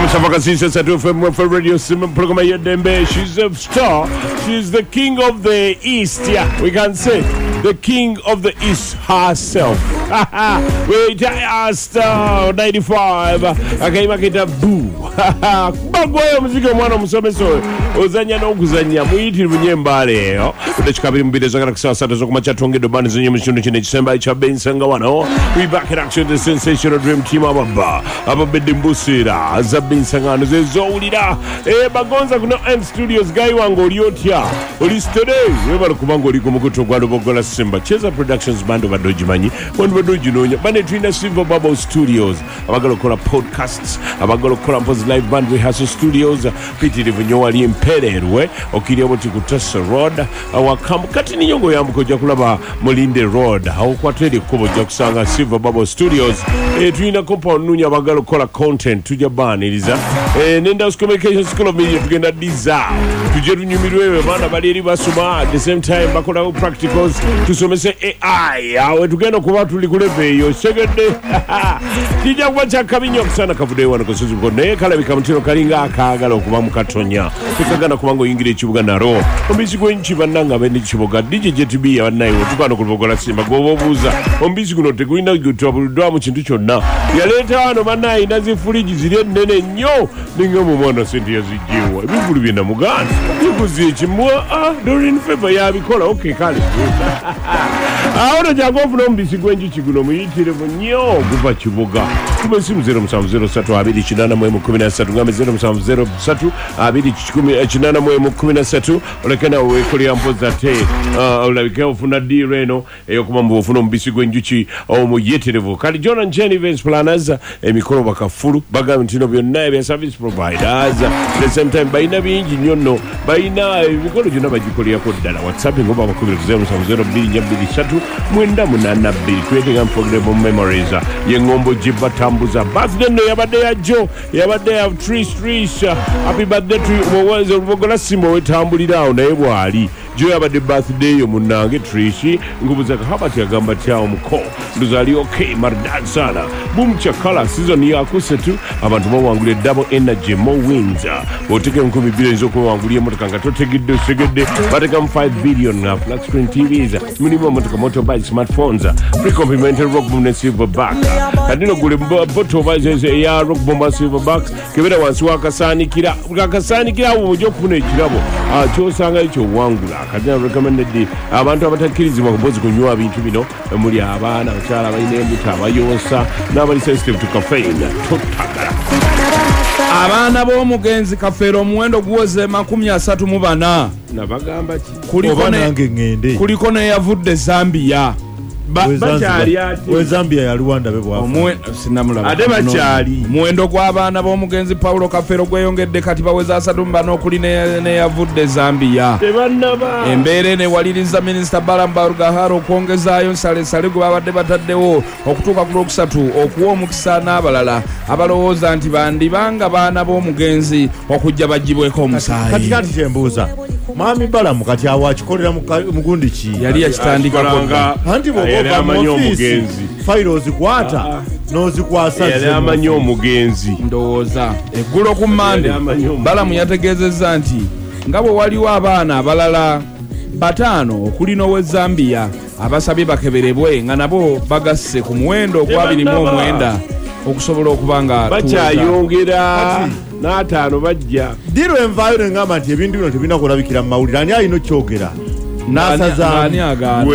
She's a star. She's the king of the East. Yeah, we can say the king of the East herself. Wait, star 95. Akayimakita boo. Bagwayo muziki mwana musomeso. Ozanya n'okuzanya muyitirivu nyemba leero. Kudachikabiri mbiri zakala kusawa sata zokumacha tonge dobani zenye mshindu chine chisemba icha bensenga wano. We back in action, the sensational dream team ababa. Ababedi mbusira. Zabinsangano zezowulira. Bagonza kuno M Studios guy wango oliotya. Olistode. Webala kubango oliko mukuto gwalo bogola simba. Cheza Productions bando badoji manyi. Wanu badoji nonya. Bane tuina Silver Bubble Studios. Abagalo kola podcasts. Abagalo kola mpozi live band rehearsal studios. Piti rivenyo wali impererwe. Okiri aboti kutasa road. Wakamu kati ni nyongo ya mko jakulaba Molinde Road. Kwa tedi kubo jakusanga Silver Bubble Studios. Tuina kompa onunya abagalo kola content. Tuja bani iliza. Nenda Communication School of Media tugenda diza. Tujeru nyumirwewe bana bali basoma at the same time bakola practicals tusomese AI. Awe tugenda kuba tulikulepe yo segede. Tija kwacha kabinyo kusana kavude wana kosuzu kone kala bikamutiro kalinga akagala okuba mukatonya. Tukagana kubango ingire chibuga naro. Ombisi kwenchi bananga bende chibuga DJ JTB abanayo tukano kubogola simba gobobuza. Ombisi kuno tekulina gutwabuludwa mu kintu kyonna. Yaleta hano banayi nazi fridge zile nene nnyo ninga mu mwana sente yazijiwa. Bivulu byenda muganda. Bikuzi chimwa Doreen Fever yabikola okay kale. Aona jagofu no mbisi kwenchi chiguno muyitire nnyo kuva kibuga. Kuba simu 0703 ngame 0703 olekena wekolya mpoza te olabika ofuna di reno eyokuma mbufuna mbisi gwenjuchi omuyeterevu kali John and Jenny Events Planners emikolo bakafulu bagamba ntino byonna ebya service providers at the same time baina bingi nyono baina emikolo gyonna bagikolyako ddala WhatsApp ngoba bakubira 070223 twetenga unforgettable memories yengombo jibatambuza birthday no yabadde ya Joe yabadde ya Trish happy birthday to Mwanza Rubogola Simbo wetambulira naye bwali Joe yabadde birthday yo munange Trish ngubuza kabati agamba kyao muko nduzali okay maridadi sana bumcha kala season ya kusetu abantu bawangule double energy more wins oteke 10 billion zoko wangulie motoka ngatotegedde segedde bateka 5 billion na flat screen TVs minimum motoka motorbike smartphones free complimentary rock boom silverback kadino gule bottle baje ya rock bomb silverback kebera wansi wakasanikira ujo kufuna ekirabo kyosanga ekyo wangula kadina recommended abantu abatakirizibwa kubozi kunywa bintu bino muri abana abakyala bayine embuto abayosa n'abali sensitive to caffeine totagala abana b'omugenzi kafeero omuwendo guwoze 34 nabagamba ki kuliko ne yavudde Zambia we Zambia ya Rwanda bebwa sinamulaba ate bakyali muwendo gw'abaana b'omugenzi Paulo Kafeero gweyongedde kati baweza 3 n'okuli ne yavudde Zambia tebannaba embeere ne waliriza Minister Balamba Rugaharo okwongezaayo nsale gwe babadde bataddewo okutuuka ku Lwokusatu okuwa omukisa n'abalala abalowooza nti bandibanga baana b'omugenzi okujja bagibweko omusaayi kati kyembuuza Mwami Balamu kati awakikolera mugundi ki yali yakitandikako anti yali amanyi omugenzi fayiro ozikwata n'ozikwasa yali amanyi omugenzi ndowooza eggulo ku Mande Balamu yategeezezza nti nga bwe waliwo abaana abalala 5 okuli n'owe Zambia abasabye bakeberebwe nga nabo bagasse ku muwendo ogwa 29 okusobola okubanga bakyayongera n'ataano bajja diro envayo ngamba nti ebintu bino tebina kulabikira mu mawulire ani alina okyogera n'asazaani agaana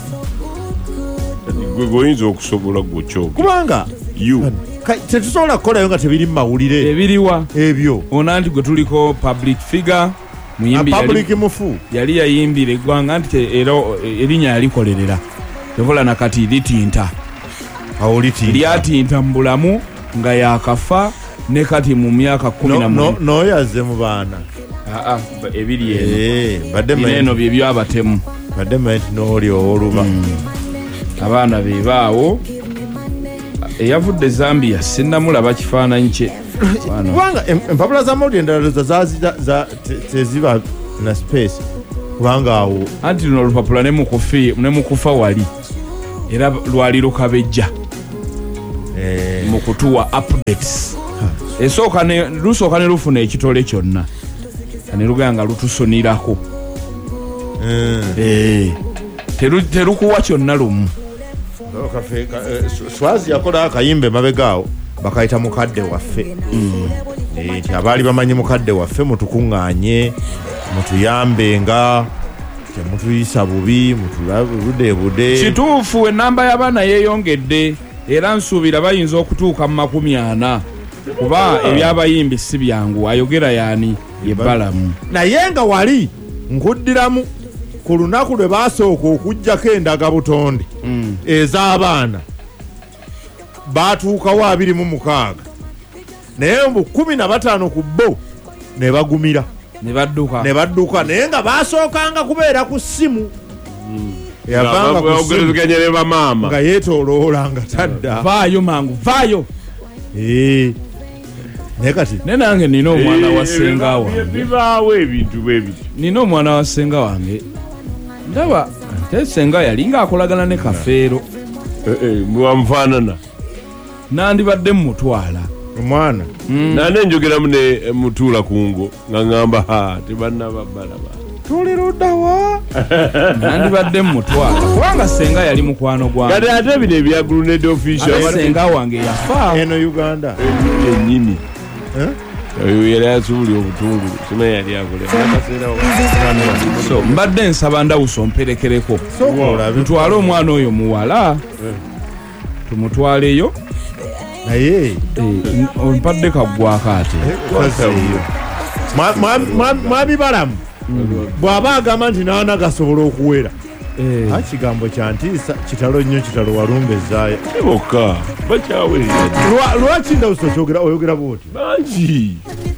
gwe goyinza okusobola gwokyogera kubanga tetusobola kukolayo nga tebiri mu mawulire ebiriwa ebyo ona nti gwe tuliko public figure muyimbi mufu yali yayimbira eggwanga nti erinnya yalikolerera tevola nakati litinta lyatinta mu bulamu nga yakafa ne kati mu myaka 10 noyaze mu baana ebiri eno bye byabatemu badde ment n'oli oluba abaana beebaawo eyavudde Zambia sinnamulaba kifaananyi kye kubanga empapula za mawulire endala teziba na space kubanga awo anti luno olupapula ne mukufa wali era lwali lukabejja mu kutuwa updates esooka lusooka ne lufuna ekitole kyonna ne luganga lutusonirako terukuwa kyonna lumu. Swazi yakola akayimbe mabegaawo bakayita mukadde waffe nti abaali bamanyi mukadde waffe mutukuŋŋaanye mutuyambenga temutuyisa bubi mutuludebude. Kituufu enamba y'abaana yeeyongedde era nsuubira bayinza okutuuka mu 40 kuba ebyabayimbi si byangu. Ayogera yaani ye Balamu. Naye nga wali nkuddiramu ku lunaku lwe baasooka okuggyako endagabutonde ez'abaana baatuukawo 26 naye mu 15 ku bo ne bagumira ne badduka naye nga baasookanga kubeera ku ssimu yavanga ku ssimu nga yeetooloola nga tadda vaayo mangu vaayo. naye kati ne nange nina omwana wa ssenga wange bibaawo ebintu bwe biti. Nina omwana wa ssenga wange ndaba ate ssenga yali ng'akolagana ne Kafeero mwamufaanana nandibadde mumutwala omwana nane njogeramu ne mutuula ku ngo nga ŋŋamba tebannababbalaba tuliruddawa nandibadde mumutwala kubanga ssenga yali mukwano gwange. kati ate bino ebya Grenade official ssenga wange yafa eno Uganda ennyini oyo yali asuubuli obutungulu sima yali akolera. so mbadde nsaba Ndawuso mperekereko tutwale omwana oyo muwala tumutwaleyo naye ompadde kaggwako ate mwabibalamu bw'aba agamba nti naana gasobola okuwera kigambo kya ntiisa kitalo nnyo kitalo walumbezaayo bokka bakyawerera lwaki Ndawuso oyogera bwoti bangi.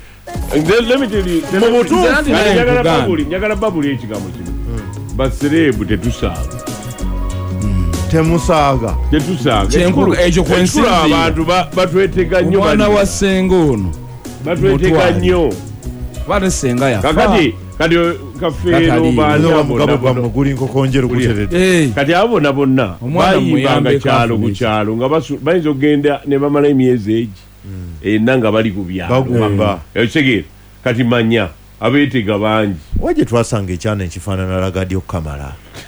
Njagala babuli ekigambo kino basereebu tetusaaga temusaaga ekyo kwensinzira abantu batwetega nnyo omwana wa ssenga ono batwetega nnyo bane ssenga yafa kati Kafeero baamugabo guli nkokonjeru guteredde kati abo bonna bayimbanga kyalo ku kyalo nga bayinza okugenda ne bamala emyezi egi enna nga bali ku byalo ekitegeera. Kati manya abeetega bangi waje twasanga ekyana ekifaanana Lagadio Kamala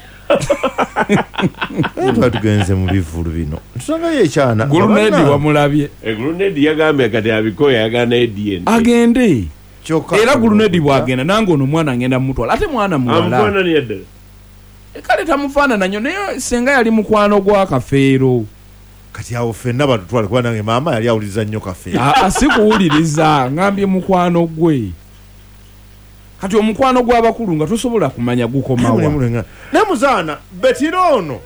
tuba tugenze mu bivulu bino tusangayo ekyana Grenade wamulabye Grenade yagambye kati abikoya yagana edn agende era Grenade bwagenda nange ono mwana ngenda mumutwala ate mwana muwala kale tamufaanana nnyo naye ssenga yali mukwano gwa Kafeero. kati awo ffenna batutwale kuba nange maama yali awuliriza nnyo Kafeero. Sikuwuliriza ngambye mukwano gwe kati omukwano gw'abakulu nga tosobola kumanya gukomawa ne muzaana Betiro ono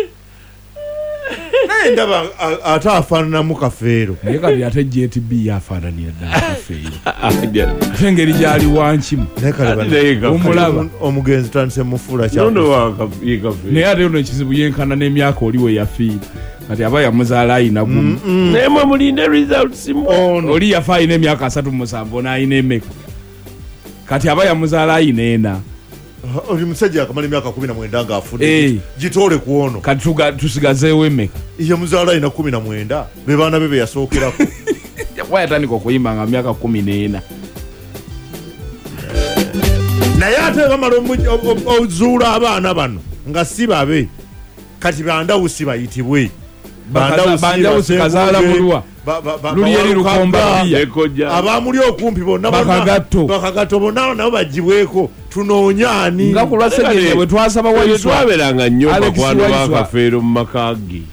naye ndaba ate afaananamu Kafeero naye kati ate JTB yafaananira ddala Kafeero ate engeri gyali wankimu omulaba omugenzi tandise mufuula naye ate ono ekizibu yenkana n'emyaka oli we yafiira kati aba yamuzaala ayina gumu naye mwe mulinde results oli yafa ayina emyaka 37 n'ayina emeka kati aba yamuzaala ayina 4. oli musajja akamala emyaka 19 ng'afudde gitoole ku ono kati tusigazeewo emeka yamuzaala ayina 19 be baana be yasookerako wayatandika okuyimba nga myaka 14 naye ate bamala ozuula abaana bano nga si babe kati Bandawusi bayitibwe Bandawusi kazaala mulwa luli eri lukomba abamuli okumpi bonna bakagatto bonna nabo bagibweko tunoonyaani nga ku lwasegere bwe twasaba twaberanga nnyo bakwano ba Kafeero mu maka ge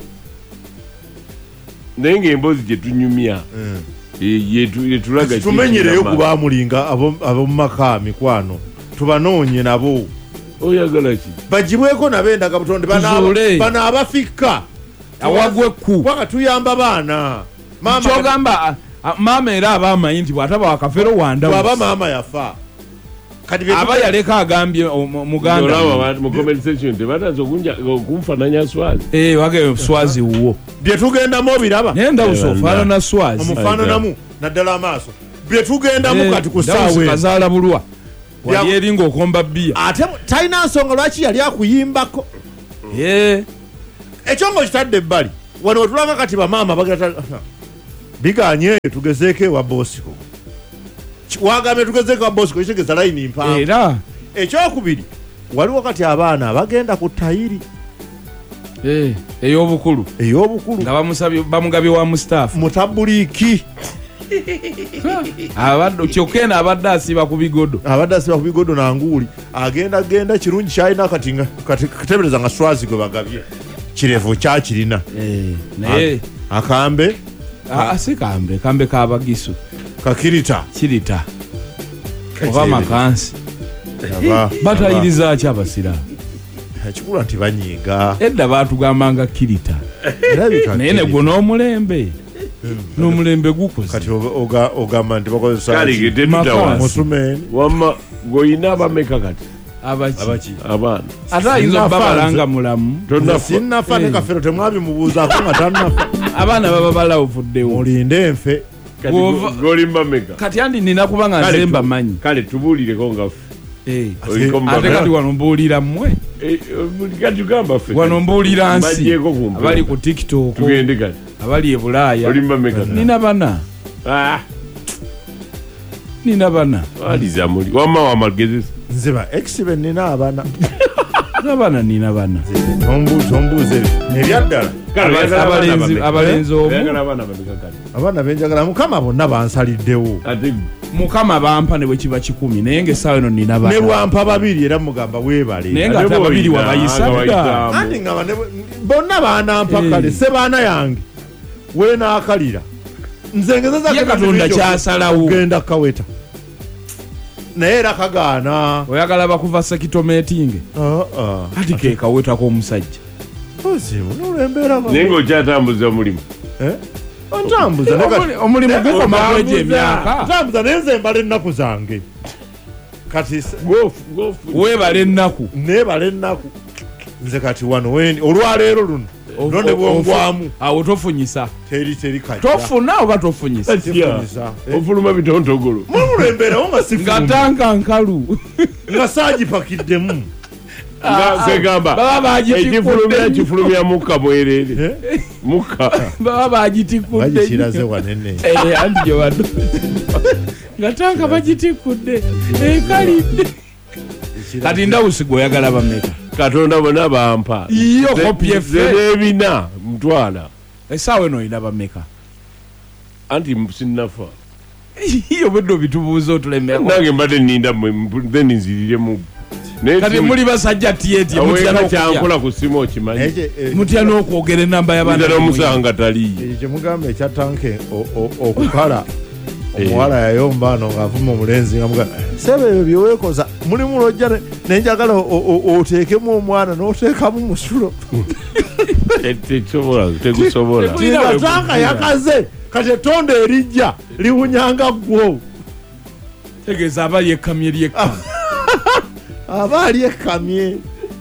naye ng'emboozi gye tunyumya yetulaga tumenyereyo ku baamulinga ab'omu maka mikwano tubanoonye nabo oyagala ki bagibweko nabo endagabutonde bano abafikka awagwekku waka tuyamba baana kyogamba maama era aba amanyi nti bw'ataba wa Kafeero wa Ndawusi aba maama yafa aba yaleka agambye muganda mu comment section tebataza okumfananya Swazi wage Swazi wuwo bye tugendamu obiraba naye Ndawusi ofaanana Swazi omufaananamu naddala amaaso bye tugendamu kati ku ssaawa kazaala bulwa wali eringa okomba bbiya ate talina nsonga lwaki yali akuyimbako ekyo ng'okitadde ebbali wano wetulanga kati bamaama bagata biganye tugezeeko ewa Bosco wagambye tugezeeko ewa Bosco kitegeeza layini mpanvu era ekyokubiri waliwo kati abaana bagenda ku tayiri ey'obukulu nga bamugabye wa mustaafu mutabuliiki kyokka eno abadde asiba ku bigodo nanguuli agenda kirungi kyalina kati katebereza nga Swazi gwe bagabye kirevu kyakirina naye akambe si kambe kabagisu kakirita oba makansi batayiriza ki abasiraamu ekikulu nti banyiiga edda batugambanga kirita naye negwo n'omulembe gukoze kati ogamba nti bakozesa musumeni wamma goyina abameka kati abaana ate ayinza okubabalanga mulamu sinnafa ne kafero temwabimubuuzaako nga tannafa abaana baba balawuvuddewo mulinde enfe kati andi nina kuba nga nze mbamanyi kale tubuulireko ngaffe ate kati wano mbuulira mmwe wano mbuulira nsi abali ku TikTok abali e Bulaaya nina bana wamma wamagezesa nze ba exibe nina abaana nina bana ombuuze ebyaddala abalenzi omu abaana benjagala mukama bonna bansaliddewo mukama bampa ne bwe kiba 10 naye ng'essaawa eno nina bana ne lwampa 2 era mugamba weebale naye ng'ate 2 wabayisa andi nga bonna baanampa kale se baana yange weenaakalira nze ngezeza Katonda kyasalawo genda kaweta naye era kagaana oyagala bakuva sekitomeetinge ati ke kaweta k'omusajja ozibu n'olwembeera naye ng'okyatambuza omulimu ontambuza omulimu gukoma kwegyo emyaka ntambuza naye nze mbala ennaku zange kati weebala ennaku neebala ennaku nze kati wano olwaleero luno nonde bwongwamu awo tofunyisa teri kajja tofuna oba tofunyisa ofuluma bitontogolo mululemberawo nga sifuluma nga tanka nkalu nga saagipakiddemu baba bagifulumya mukka bwerere mukka baba bagitikudde bagikiraze wanene anti gye wano nga tanka bagitikudde ekalidde kati ndawusi gwe oyagala bameka Katonda bonna bampa iyo kopi efe nebina mtwala essaawa eno oyina bameka anti sinnafa iyo beddo bitubuuza otulemera nange mbadde nninda then nziriremu kati muli basajja tiyeti kyankola ku simu okimanyi mutya n'okwogera enamba y'abaana omusanga taliiyo ekyo kyemugamba ekya tanke okukala omuwala yayomba ano ng'avuma omulenzi nga mugamba sebe ebyo byeweekoza mulimu lojja nenjagala oteekemu omwana n'oteekamu musulo tegusobola tanka yakaze kati ettonda erijja liwunyanga ggwo tegeeza aba lyekamye lyekkamye aba alyekamye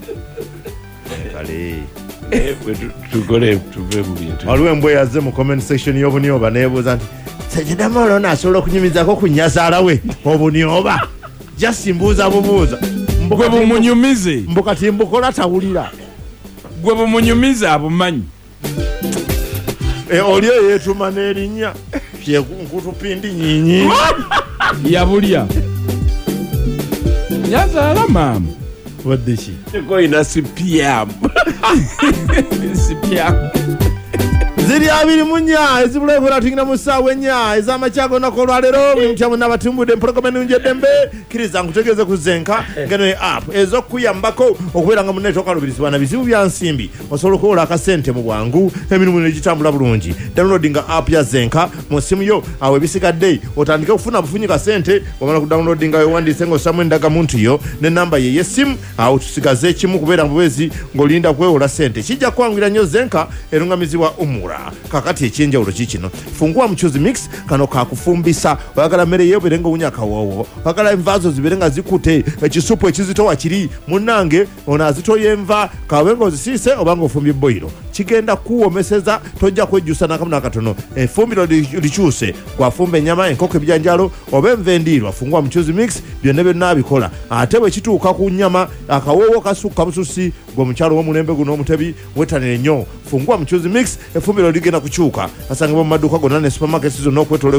waliwo embwe yazze mu comment section y'obunyoba neebuuza nti Sajidamolo nasobola okunyumizako ku nnyazaala we obunyoba jasi mbuuza bubuuza gwe bumunyumize mbu kati mbukola tawulira gwe bumunyumize abumanyi oli eyo yeetuma n'erinnya nkutupindi nyinyi yabulya nnyazaala maama wadde ki tekoyina sipiamu ziri 24 ezibulekora tingira mu ssaawa 4 ez'amakya gonako olwaleero buli mutya bonna batumbudde empologoma ennungi eddembe kkiriza nkutegeeze ku zenka ngeno app ez'okuyambako okubeera nga munneeta okalubirizibwa na bizibu bya nsimbi osobola okuwola akasente mu bwangu emirimu negitambula bulungi downloadinga app ya zenka mu ssimu yo awo ebisigadde otandike okufuna bufunyika sente wamala ku downloadinga wewandiise ng'ossamu endagamuntu yo n'ennamba ye y'essimu awo tusigaze ekimu kubeera mu bwezi ng'olinda kwewola sente kijja kwanguira nnyo zenka erungamizibwa umura kakati ekyenjawulo kikino fungua mchuzi mix kano kakufumbisa oyagala mmere yeebere nga owunya kawoowo oyagala envaazo zibeere nga zikute ekisupu ekizitowa kiri munnange ono azitoya enva kawe nga ozisiise oba nga ofumbye boyiro kigenda kuwomeseza tojja kwejjusa nakamuna katono efumbiro likyuse gwafumba ennyama enkoko ebijanjalo oba enva endiirwa fungwa muchuzi mix byonna byonna abikola ate bwe kituuka ku nnyama akawoowo kasukka bususi gwe mukyalo w'omulembe guno omutebi wetanire nnyo fungwa muchuzi mix efumbiro ligenda kukyuka asangibwa mu maduuka gonna ne supermarkets zonna okwetola